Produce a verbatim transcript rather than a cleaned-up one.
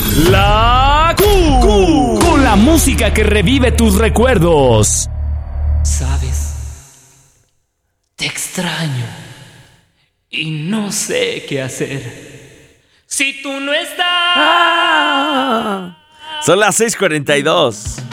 La Q, con la música que revive tus recuerdos. Sabes, te extraño y no sé qué hacer si tú no estás. Son las seis cuarenta y dos.